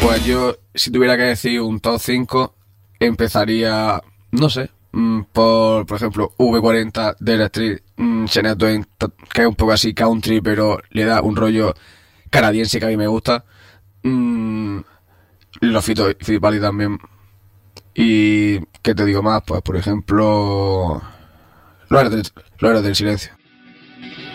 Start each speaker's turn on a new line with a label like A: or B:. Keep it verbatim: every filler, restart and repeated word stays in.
A: Pues yo, si tuviera que decir un top cinco, empezaría, no sé, mm, por, por ejemplo, V cuarenta de la Street, mm, Shania Twain, to- que es un poco así country, pero le da un rollo canadiense que a mí me gusta. Mm, los Fito Fitipaldi también. Y, ¿qué te digo más? Pues, por ejemplo, Los Héroes del, Los Héroes del Silencio.